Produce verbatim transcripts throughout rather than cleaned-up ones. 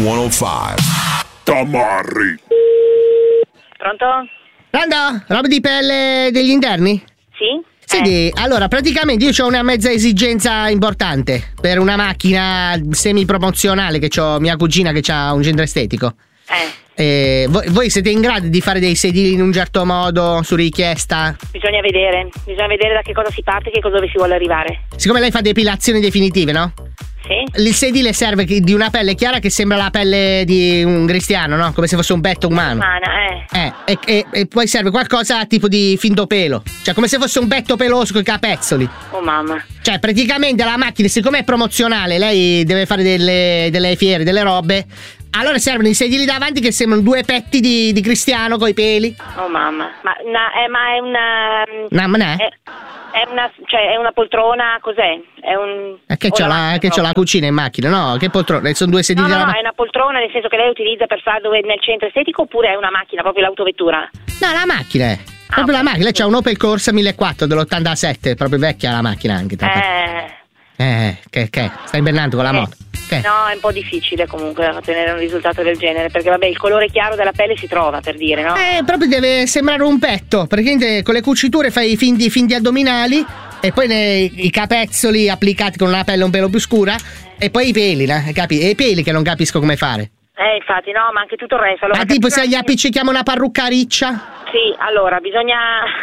centocinque Tamarri. Pronto? Pronto? Roba di pelle degli interni? Sì? Senti, eh. allora, praticamente io ho una mezza esigenza importante per una macchina semi-promozionale che ho mia cugina che ha un centro estetico. Eh. Eh, voi, voi siete in grado di fare dei sedili in un certo modo, su richiesta? Bisogna vedere, bisogna vedere da che cosa si parte e che cosa dove si vuole arrivare. Siccome lei fa depilazioni definitive, no? Sì. Il sedile serve che- di una pelle chiara che sembra la pelle di un cristiano, no? Come se fosse un petto umano. Umana, eh. Eh, e, e- e poi serve qualcosa tipo di finto pelo. Cioè, come se fosse un petto peloso con i capezzoli. Oh mamma. Cioè, praticamente la macchina, siccome è promozionale, lei deve fare delle, delle fiere, delle robe. Allora servono i sedili davanti che sembrano due petti di, di cristiano coi peli. Oh mamma. Ma, na- eh, ma è una... No, ma ne è? È, è una... cioè è una poltrona, cos'è? È un... Eh, che o c'ho una la, macchina che c'ho la proprio? cucina in macchina, no? Che poltrona? Sono due sedili No, no, della no, ma- è una poltrona nel senso che lei utilizza per fare dove nel centro estetico oppure è una macchina, proprio l'autovettura? No, la macchina è. Proprio ok. la macchina. Lei c'ha un Opel Corsa millequattrocento dell'ottantasette, proprio vecchia la macchina anche. tra l'altro. Eh... Eh, che, che? Stai invernando con la Eh. moto? Che? No, è un po' difficile comunque ottenere un risultato del genere, perché vabbè, il colore chiaro della pelle si trova, per dire, no? Eh, proprio deve sembrare un petto. Praticamente con le cuciture fai i finti, finti addominali e poi ne- i capezzoli applicati con una pelle un pelo più scura e poi i peli, no? Capi? E i peli che non capisco come fare. Eh, infatti, no, ma anche tutto il resto. Allora, Ma tipo se capisci- gli appiccichiamo una parrucca riccia? Sì, allora, bisogna...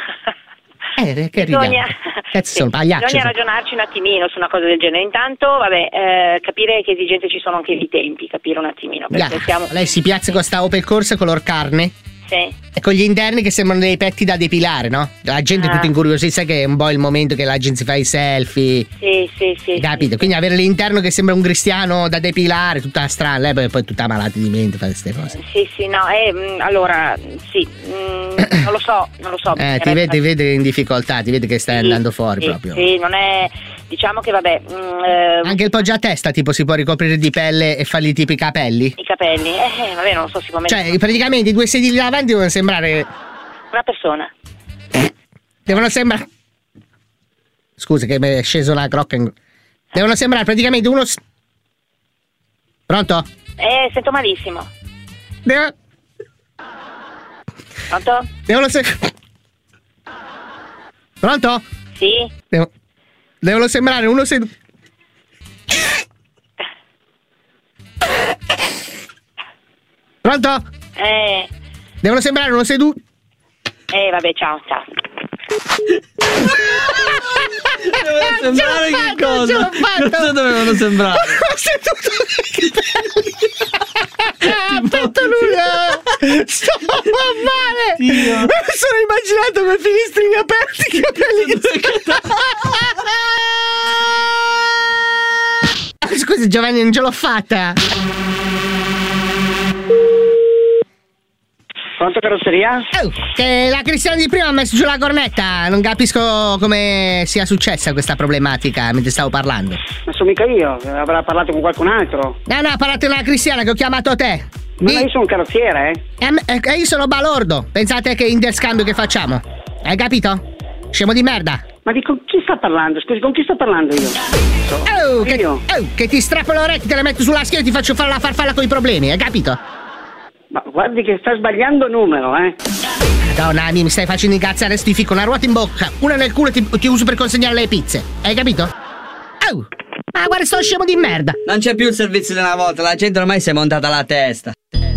Eh, che Bisogna, ridiamo. Cazzo, sono sì, pagliacci. bisogna ragionarci un attimino su una cosa del genere. Intanto, vabbè, eh, capire che esigenze ci sono anche di tempi, capire un attimino. Perché Yeah. siamo... Lei si piazza con sta Opel Corsa color carne Sì. e con gli interni che sembrano dei petti da depilare, no? La gente è Ah. tutta incuriosita, sai che è un po' il momento che la gente si fa i selfie. Sì, sì, sì. Capito? sì. Quindi avere l'interno che sembra un cristiano da depilare, tutta strana, lei poi, poi è tutta malata di mente, fa queste cose. Sì, sì, no, eh, mh, allora, sì, mh, non lo so, non lo so. Eh, ti vede, ti vede in difficoltà, ti vede che stai Sì, andando fuori sì, proprio. Sì, non è, diciamo che vabbè, mh, eh, Anche il poggia a testa tipo si può ricoprire di pelle e fargli tipo i capelli. i capelli, eh, vabbè, non lo so, si può mettere Cioè, praticamente i due sedili davanti devono sembrare. una persona. Devono sembrare. Scusa, che mi è sceso la crocca. in- Devono sembrare praticamente uno. s- Pronto? Eh, sento malissimo. Devo- Pronto? Devono se. Pronto? Sì? Devo- Devono sembrare uno seduto. Pronto? Eh, Devono sembrare uno seduto. eh, vabbè, ciao, ciao. Dovevano sembrare che cosa? ce l'ho fatta. Cosa dovevano sembrare? Seduto aspetta nulla. Sto male. Dio. Mi sono immaginato con finestrini aperti i capelli che scusa Giovanni, non ce l'ho fatta. Pronto, carrozzeria? Oh, che la Cristiana di prima ha messo giù la cornetta. Non capisco come sia successa questa problematica mentre stavo parlando. Non sono mica io, avrà parlato con qualcun altro. No, no, parlate una Cristiana che ho chiamato te. Ma Di- io sono un carrozziere, eh? E a me- e io sono balordo. Pensate che interscambio che facciamo? Hai capito? Scemo di merda. Ma di con chi sta parlando? Scusi, con chi sto parlando io? Oh, che, Io? oh, che ti strappo le orecchie, te le metto sulla schiena e ti faccio fare la farfalla con i problemi, hai capito? Ma guardi che sta sbagliando numero, eh? Madonna mia, mi stai facendo incazzare, sti fico una ruota in bocca, una nel culo e ti, ti uso per consegnare le pizze, hai capito? Oh, ma guarda sto scemo di merda. Non c'è più il servizio di una volta, la gente ormai si è montata la testa.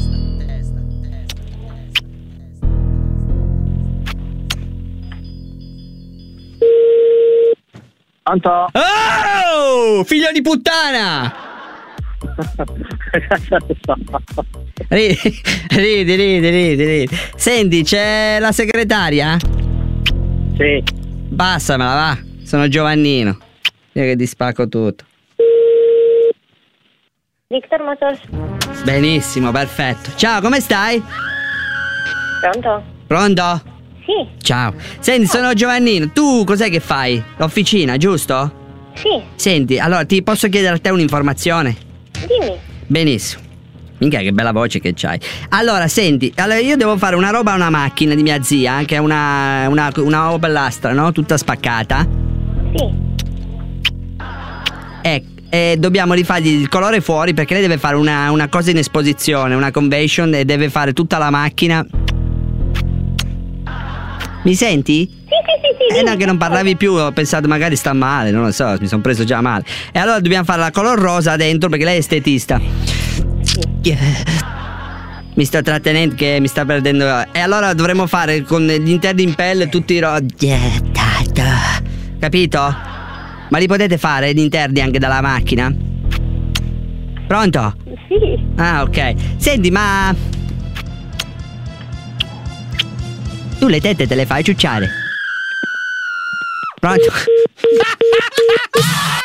Pronto? Oh! Figlio di puttana! Ridi, ridi, ridi, ridi, ridi. Senti, c'è la segretaria? Sì. Passamela, va. Sono Giovannino. Io che ti spacco tutto. Victor Motors, Benissimo, perfetto. Ciao, come stai? pronto? Pronto? Sì, Ciao. Senti, sono Giovannino. Tu cos'è che fai? L'officina, giusto? sì, Senti, allora ti posso chiedere a te un'informazione? dimmi. Benissimo. Minchia, che bella voce che c'hai. Allora, senti, allora io devo fare una roba a una macchina di mia zia, che è una, una, una Opel Astra, no? Tutta spaccata. Sì, E, e dobbiamo rifargli il colore fuori perché lei deve fare una, una cosa in esposizione, una convention e deve fare tutta la macchina. Mi senti? Sì, sì, sì, sì. Eh no, che non parlavi più, ho pensato magari sta male, non lo so, mi sono preso già male. E allora dobbiamo fare la color rosa dentro perché lei è estetista. Mi sta trattenendo che mi sta perdendo. E allora dovremmo fare con gli interni in pelle tutti i ro... Capito? Ma li potete fare gli interni anche dalla macchina? Pronto? Sì. Ah, ok. Senti, ma tu le tette te le fai ciucciare? Pronto?